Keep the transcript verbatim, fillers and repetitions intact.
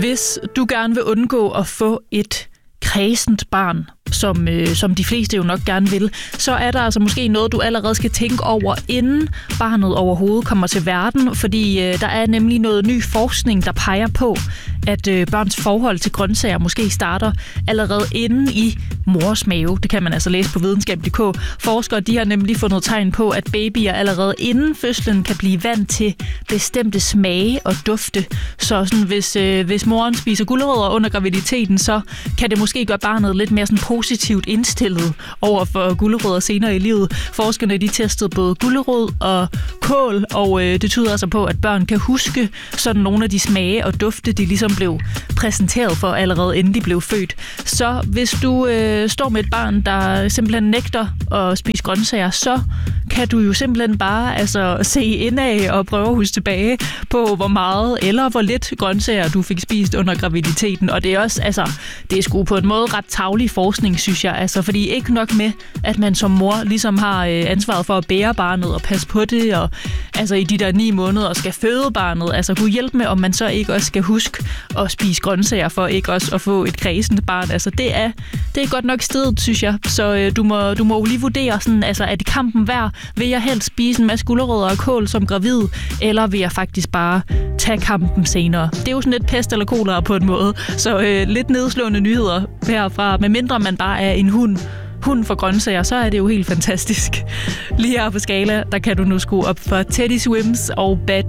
Hvis du gerne vil undgå at få et kræsent barn, som, øh, som de fleste jo nok gerne vil, så er der altså måske noget, du allerede skal tænke over, inden barnet overhovedet kommer til verden, fordi øh, der er nemlig noget ny forskning, der peger på, at øh, børns forhold til grøntsager måske starter allerede inde i mors mave. Det kan man altså læse på videnskab punktum d k. Forskere de har nemlig fundet tegn på, at babyer allerede inden fødslen kan blive vant til bestemte smage og dufte. Så sådan, hvis, øh, hvis moren spiser gulerødder under graviditeten, så kan det måske gøre barnet lidt mere sådan positivt indstillet over for gulerødder senere i livet. Forskerne de testede både gulerod og kål, og øh, det tyder altså på, at børn kan huske sådan nogle af de smage og dufte, de ligesom blev præsenteret for allerede inden de blev født. Så hvis du øh, står med et barn, der simpelthen nægter at spise grøntsager, så kan du jo simpelthen bare altså, se indad og prøve at huske tilbage på, hvor meget eller hvor lidt grøntsager du fik spist under graviditeten. Og det er også, altså, det er sgu på en måde ret tarvelig forskning, synes jeg. Altså, fordi ikke nok med, at man som mor ligesom har øh, ansvaret for at bære barnet og passe på det, og altså i de der ni måneder skal føde barnet. Altså kunne hjælpe med, om man så ikke også skal huske at spise grøntsager for ikke også at få et kræsent barn. Altså det er, det er godt nok stedet, synes jeg. Så øh, du må, du må lige vurdere sådan, altså er det kampen værd? Vil jeg helst spise en masse gulerødder og kål som gravid, eller vil jeg faktisk bare tage kampen senere? Det er jo sådan lidt pest eller kolera på en måde. Så øh, lidt nedslående nyheder herfra. Men mindre man bare er en hund, hund for grøntsager, så er det jo helt fantastisk. Lige her på Skala, der kan du nu skrue op for Teddy Swims og Bad